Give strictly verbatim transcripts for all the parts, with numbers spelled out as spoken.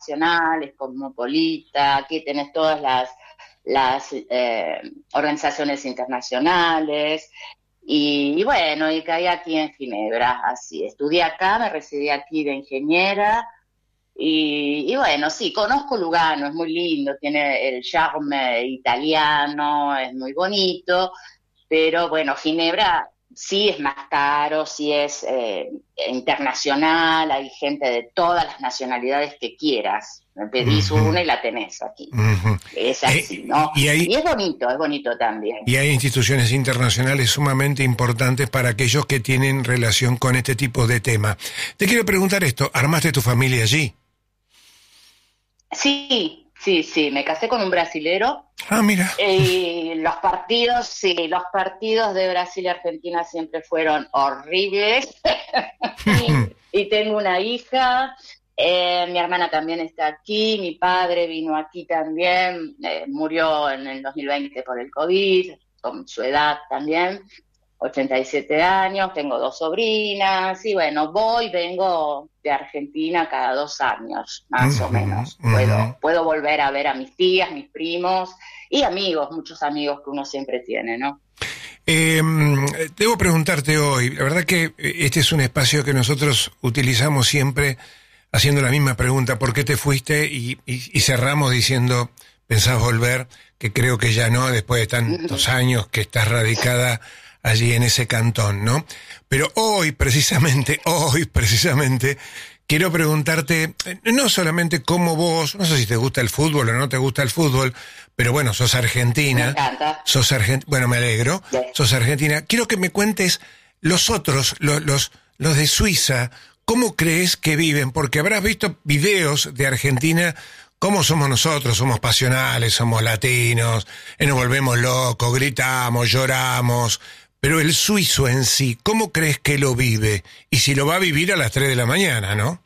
internacional, es cosmopolita, aquí tenés todas las, las eh, organizaciones internacionales, y, y bueno, y caí aquí en Ginebra, así, estudié acá, me recibí aquí de ingeniera, y, y bueno, sí, conozco Lugano, es muy lindo, tiene el charme italiano, es muy bonito, pero bueno, Ginebra sí es más caro, sí es eh, internacional, hay gente de todas las nacionalidades que quieras, me pedís Uh-huh. una y la tenés aquí, Uh-huh. es así, eh, ¿no? y, hay, y es bonito, es bonito también. Y hay instituciones internacionales sumamente importantes para aquellos que tienen relación con este tipo de tema. Te quiero preguntar esto, ¿armaste tu familia allí? Sí, sí, sí, me casé con un brasilero. Ah, mira. Y los partidos, sí, los partidos de Brasil y Argentina siempre fueron horribles. Y tengo una hija, eh, mi hermana también está aquí, mi padre vino aquí también, eh, murió en el dos mil veinte por el COVID, con su edad también, ochenta y siete años, tengo dos sobrinas, y bueno, voy, vengo de Argentina cada dos años, más Uh-huh, o menos. uh-huh. Puedo, puedo volver a ver a mis tías, mis primos, y amigos, muchos amigos que uno siempre tiene, ¿no? Eh, debo preguntarte hoy, la verdad que este es un espacio que nosotros utilizamos siempre haciendo la misma pregunta, ¿por qué te fuiste? Y, y, y cerramos diciendo, ¿pensás volver? Que creo que ya no, después de tantos años que estás radicada allí en ese cantón, ¿no? Pero hoy, precisamente, hoy, precisamente, quiero preguntarte, no solamente cómo vos, no sé si te gusta el fútbol o no te gusta el fútbol, pero bueno, sos argentina. Me encanta. Sos argentina, bueno, me alegro. Sí. Sos argentina. Quiero que me cuentes los otros, los, los, los de Suiza, ¿cómo crees que viven? Porque habrás visto videos de Argentina. ¿Cómo somos nosotros? Somos pasionales, somos latinos, eh, nos volvemos locos, gritamos, lloramos. Pero el suizo en sí, ¿cómo crees que lo vive? Y si lo va a vivir a las tres de la mañana, ¿no?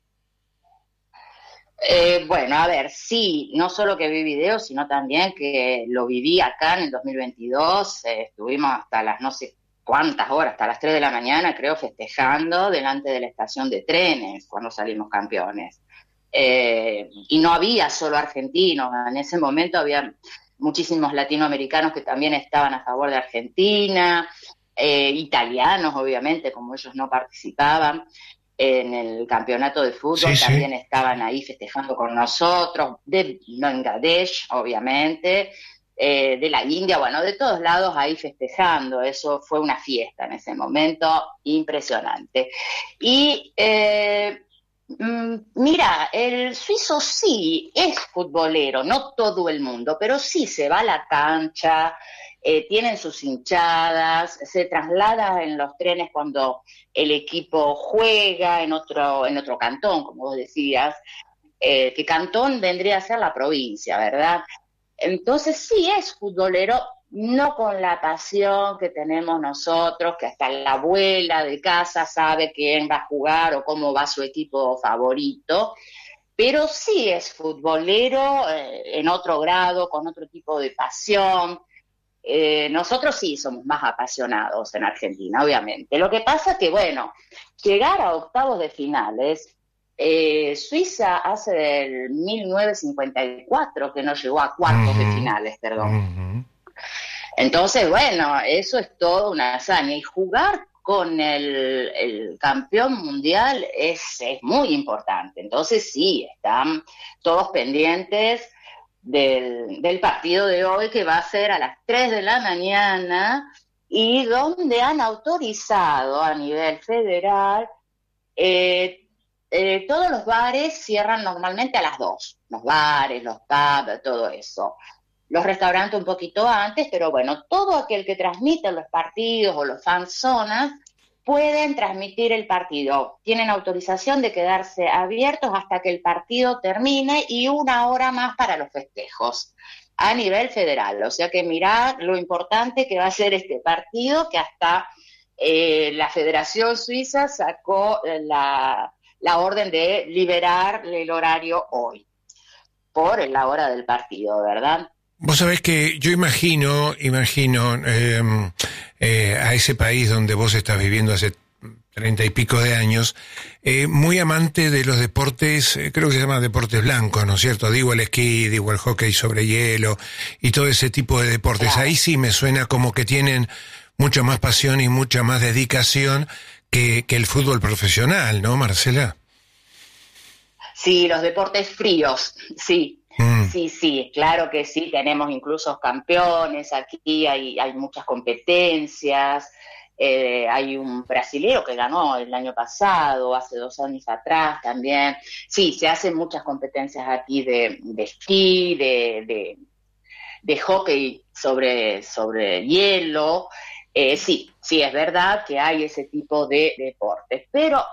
Eh, bueno, a ver, sí, no solo que vi videos, sino también que lo viví acá en el dos mil veintidós, eh, estuvimos hasta las no sé cuántas horas, hasta las tres de la mañana, creo, festejando delante de la estación de trenes cuando salimos campeones. Eh, y no había solo argentinos, en ese momento había muchísimos latinoamericanos que también estaban a favor de Argentina, eh, italianos, obviamente, como ellos no participaban en el campeonato de fútbol, sí, también sí. Estaban ahí festejando con nosotros, de Bangladesh, obviamente, eh, de la India, bueno, de todos lados ahí festejando. Eso fue una fiesta en ese momento, impresionante. Y eh, mira, el suizo sí es futbolero, no todo el mundo, pero sí se va a la cancha, eh, tienen sus hinchadas, se traslada en los trenes cuando el equipo juega en otro, en otro cantón, como vos decías, eh, que cantón vendría a ser la provincia, ¿verdad? Entonces sí es futbolero, no con la pasión que tenemos nosotros, que hasta la abuela de casa sabe quién va a jugar o cómo va su equipo favorito, pero sí es futbolero eh, en otro grado, con otro tipo de pasión. Eh, nosotros sí somos más apasionados en Argentina, obviamente. Lo que pasa que, bueno, llegar a octavos de finales, eh, Suiza hace del mil novecientos cincuenta y cuatro que no llegó a cuartos uh-huh. de finales, perdón. Uh-huh. Entonces, bueno, eso es toda una hazaña. Y jugar con el, el campeón mundial es, es muy importante. Entonces, sí, están todos pendientes Del, del partido de hoy, que va a ser a las tres de la mañana, y donde han autorizado a nivel federal, eh, eh, todos los bares cierran normalmente a las dos, los bares, los pubs, todo eso. Los restaurantes un poquito antes, pero bueno, todo aquel que transmite los partidos o los fanzonas pueden transmitir el partido. Tienen autorización de quedarse abiertos hasta que el partido termine y una hora más para los festejos a nivel federal. O sea que mirá lo importante que va a ser este partido, que hasta eh, la Federación Suiza sacó la, la orden de liberar el horario hoy por la hora del partido, ¿verdad? Vos sabés que yo imagino, imagino eh, eh, a ese país donde vos estás viviendo hace treinta y pico de años, eh, muy amante de los deportes, eh, creo que se llaman deportes blancos, ¿no es cierto? Digo el esquí, digo el hockey sobre hielo y todo ese tipo de deportes. Claro. Ahí sí me suena como que tienen mucha más pasión y mucha más dedicación que, que el fútbol profesional, ¿no, Marcela? Sí, los deportes fríos, sí. Mm. Sí, sí, claro que sí, tenemos incluso campeones, aquí hay, hay muchas competencias, eh, hay un brasilero que ganó el año pasado, hace dos años atrás también. Sí, se hacen muchas competencias aquí de, de esquí, de, de, de hockey sobre, sobre hielo. Eh, sí, sí, es verdad que hay ese tipo de deportes, pero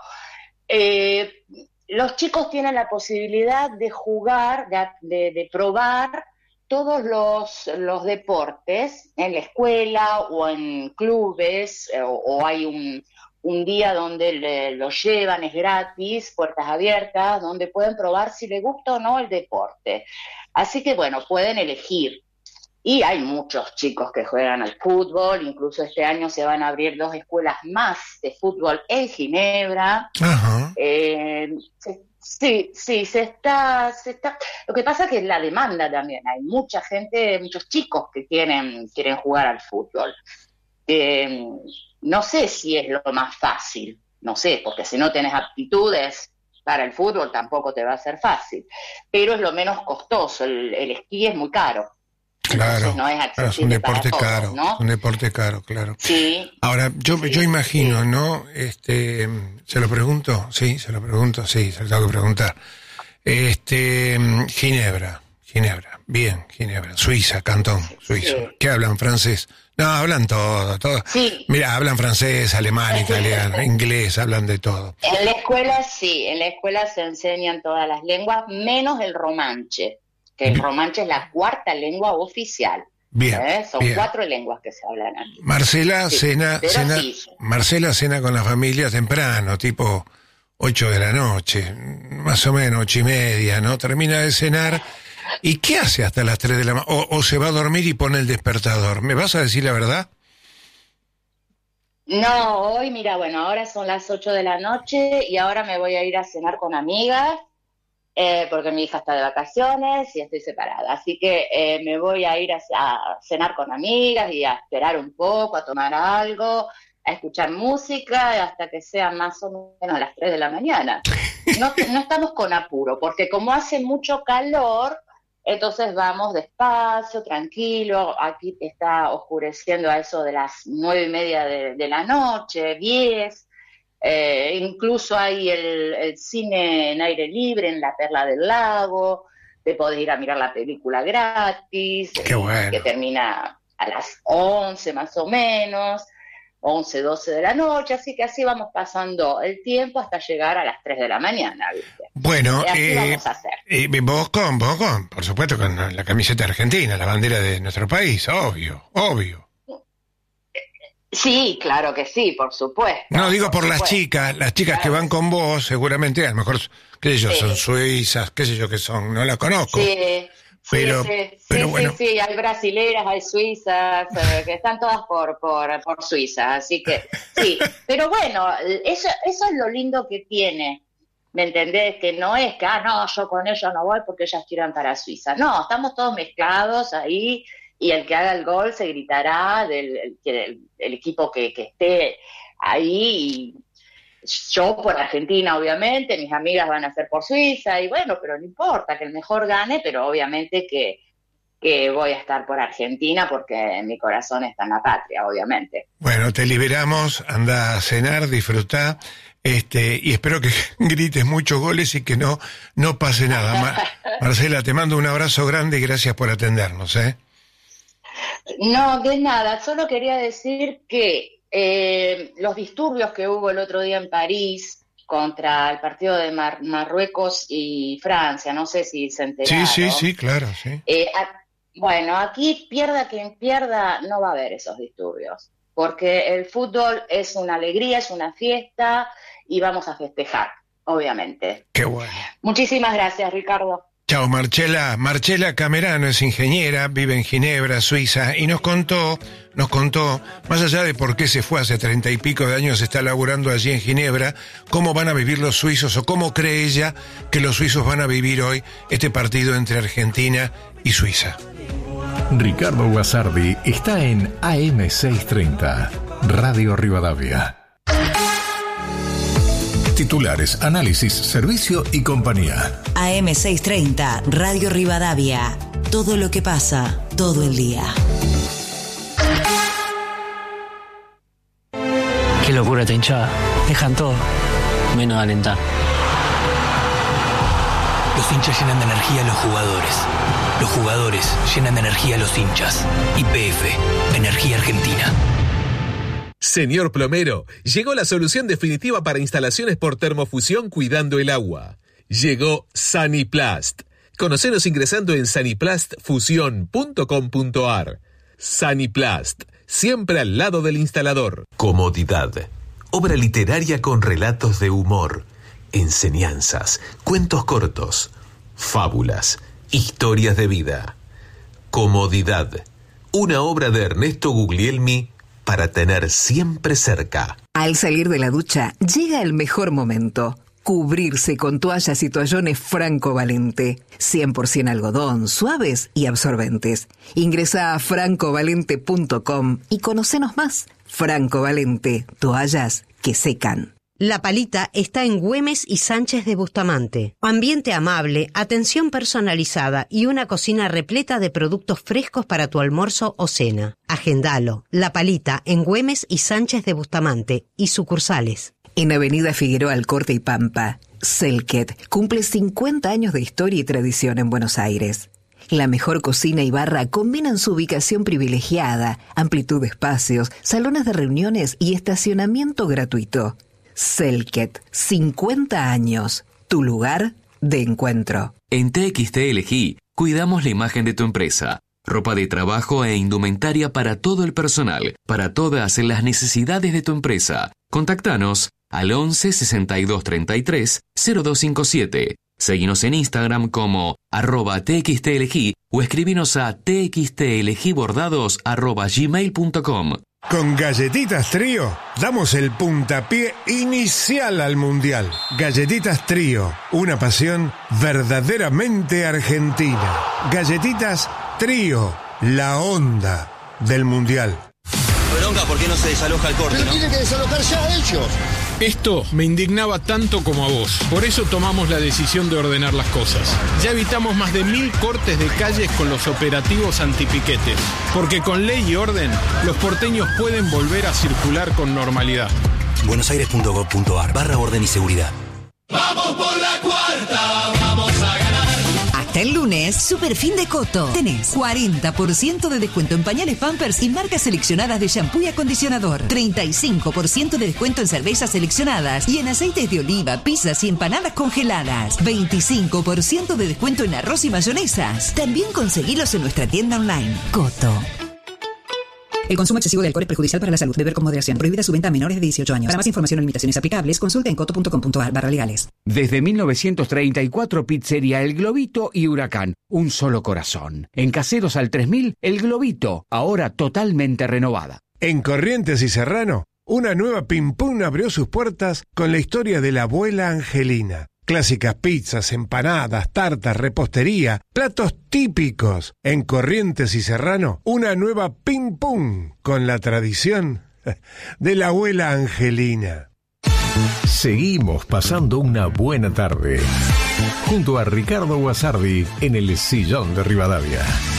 eh, los chicos tienen la posibilidad de jugar, de, de, de probar todos los, los deportes en la escuela o en clubes, eh, o, o hay un, un día donde le, los llevan, es gratis, puertas abiertas, donde pueden probar si les gusta o no el deporte. Así que bueno, pueden elegir. Y hay muchos chicos que juegan al fútbol, incluso este año se van a abrir dos escuelas más de fútbol en Ginebra. Ajá. Eh, se, sí, sí, se está, se está... Lo que pasa es que la demanda también, hay mucha gente, muchos chicos que quieren, quieren jugar al fútbol. Eh, no sé si es lo más fácil, no sé, porque si no tenés aptitudes para el fútbol tampoco te va a ser fácil, pero es lo menos costoso, el, el esquí es muy caro. Claro, no es, claro, es un deporte todos, caro, ¿no? es un deporte caro, claro. Sí. Ahora, yo, sí, yo imagino, sí. ¿no? Este, ¿se lo pregunto? Sí, se lo pregunto, sí, se lo tengo que preguntar. Este, Ginebra, Ginebra, bien, Ginebra, Suiza, Cantón, Suiza. Sí. ¿Qué hablan? ¿Francés? No, hablan todo, todo. Sí. Mira, hablan francés, alemán, italiano, inglés, hablan de todo. En la escuela sí, en la escuela se enseñan todas las lenguas, menos el romanche, que el romanche es la cuarta lengua oficial. Bien, ¿eh? Son bien. cuatro lenguas que se hablan aquí. Marcela Sí, cena, pero cena, sí. Marcela cena con la familia temprano, tipo ocho de la noche, más o menos ocho y media, ¿no? Termina de cenar. ¿Y qué hace hasta las tres de la mañana? O, o se va a dormir y pone el despertador. ¿Me vas a decir la verdad? No, hoy mira, bueno, ahora son las ocho de la noche y ahora me voy a ir a cenar con amigas. Eh, porque mi hija está de vacaciones y estoy separada. Así que eh, me voy a ir a, a cenar con amigas y a esperar un poco, a tomar algo, a escuchar música hasta que sean más o menos las tres de la mañana. No, no estamos con apuro, porque como hace mucho calor, entonces vamos despacio, tranquilo. Aquí está oscureciendo a eso de las nueve y media de, de la noche, diez. Eh, incluso hay el, el cine en aire libre en la Perla del Lago, te podés ir a mirar la película gratis, Qué bueno. que termina a las once más o menos, once, doce de la noche, así que así vamos pasando el tiempo hasta llegar a las tres de la mañana, ¿viste? Bueno, y así eh, vamos a hacer. eh, vos con, vos con, por supuesto, con la camiseta argentina, la bandera de nuestro país, obvio, obvio. Sí, claro que sí, por supuesto. No, digo por, por las supuesto. chicas, las chicas Claro. que van con vos, seguramente, a lo mejor, qué sé yo, Sí. son suizas, qué sé yo que son, no las conozco. Sí, Pero- sí, sí, pero sí, bueno. sí, sí, hay brasileras, hay suizas, eh, que están todas por, por, por Suiza, así que sí, pero bueno, eso, eso es lo lindo que tiene, ¿me entendés? Que no es que, ah, no, yo con ellos no voy porque ellas tiran para Suiza, no, estamos todos mezclados ahí y el que haga el gol se gritará del el, el, el equipo que, que esté ahí y yo por Argentina, obviamente, mis amigas van a ser por Suiza, y bueno, pero no importa, que el mejor gane, pero obviamente que, que voy a estar por Argentina porque mi corazón está en la patria, obviamente. Bueno, te liberamos, anda a cenar, disfrutá, este, y espero que grites muchos goles y que no, no pase nada. Ma- Marcela, te mando un abrazo grande y gracias por atendernos, ¿eh? No, de nada, solo quería decir que eh, los disturbios que hubo el otro día en París contra el partido de Mar- Marruecos y Francia, no sé si se enteraron. Sí, sí, sí, claro, sí. Eh, a- bueno, aquí pierda quien pierda, no va a haber esos disturbios, porque el fútbol es una alegría, es una fiesta y vamos a festejar, obviamente. Qué bueno. Muchísimas gracias, Ricardo. Chao, Marcela. Marcela Camerano es ingeniera, vive en Ginebra, Suiza, y nos contó, nos contó, más allá de por qué se fue hace treinta y pico de años, está laburando allí en Ginebra, cómo van a vivir los suizos, o cómo cree ella que los suizos van a vivir hoy este partido entre Argentina y Suiza. Ricardo Guasardi está en A M seiscientos treinta, Radio Rivadavia. Titulares, análisis, servicio y compañía. A M seiscientos treinta, Radio Rivadavia. Todo lo que pasa, todo el día. Qué locura esta hinchada. Dejan todo, menos alentar. Los hinchas llenan de energía a los jugadores. Los jugadores llenan de energía a los hinchas. Y P F, Energía Argentina. Señor plomero, llegó la solución definitiva para instalaciones por termofusión cuidando el agua. Llegó Saniplast. Conocenos ingresando en saniplast fusión punto com punto a r. Saniplast, siempre al lado del instalador. Comodidad. Obra literaria con relatos de humor, enseñanzas, cuentos cortos, fábulas, historias de vida. Comodidad. Una obra de Ernesto Guglielmi para tener siempre cerca. Al salir de la ducha, llega el mejor momento. Cubrirse con toallas y toallones Franco Valente. cien por ciento algodón, suaves y absorbentes. Ingresa a franco valente punto com y conocenos más. Franco Valente, toallas que secan. La Palita está en Güemes y Sánchez de Bustamante. Ambiente amable, atención personalizada y una cocina repleta de productos frescos para tu almuerzo o cena. Agendalo. La Palita en Güemes y Sánchez de Bustamante y sucursales. En Avenida Figueroa Alcorte y Pampa, Selket cumple cincuenta años de historia y tradición en Buenos Aires. La mejor cocina y barra combinan su ubicación privilegiada, amplitud de espacios, salones de reuniones y estacionamiento gratuito. Selket, cincuenta años, tu lugar de encuentro. En T X T L G cuidamos la imagen de tu empresa. Ropa de trabajo e indumentaria para todo el personal, para todas las necesidades de tu empresa. Contactanos al once sesenta y dos treinta y tres cero dos cincuenta y siete. Seguinos en Instagram como arroba txtlg o escribinos a txtlgbordados arroba gmail punto com. Con Galletitas Trío damos el puntapié inicial al Mundial. Galletitas Trío, una pasión verdaderamente argentina. Galletitas Trío, la onda del Mundial. Bronca, ¿por qué no se desaloja el corte? Pero ¿no? tienen que desalojar ya ellos. Esto me indignaba tanto como a vos. Por eso tomamos la decisión de ordenar las cosas. Ya evitamos más de mil cortes de calles con los operativos antipiquetes. Porque con ley y orden, los porteños pueden volver a circular con normalidad. buenosaires punto gov punto a r barra orden y seguridad. ¡Vamos por la cuarta! ¡Vamos a ganar! Hasta el lunes, Super Fin de Coto. Tenés cuarenta por ciento de descuento en pañales Pampers y marcas seleccionadas de shampoo y acondicionador. treinta y cinco por ciento de descuento en cervezas seleccionadas y en aceites de oliva, pizzas y empanadas congeladas. veinticinco por ciento de descuento en arroz y mayonesas. También conseguilos en nuestra tienda online. Coto. El consumo excesivo de alcohol es perjudicial para la salud. Beber con moderación. Prohibida su venta a menores de dieciocho años. Para más información o limitaciones aplicables, consulta en coto punto com punto a r barra legales. Desde mil novecientos treinta y cuatro, Pizzería El Globito y Huracán. Un solo corazón. En Caseros al tres mil, El Globito. Ahora totalmente renovada. En Corrientes y Serrano, una nueva Pim Pum abrió sus puertas con la historia de la abuela Angelina. Clásicas pizzas, empanadas, tartas, repostería, platos típicos. En Corrientes y Serrano, una nueva Pim Pum con la tradición de la abuela Angelina. Seguimos pasando una buena tarde junto a Ricardo Guasardi en el Sillón de Rivadavia.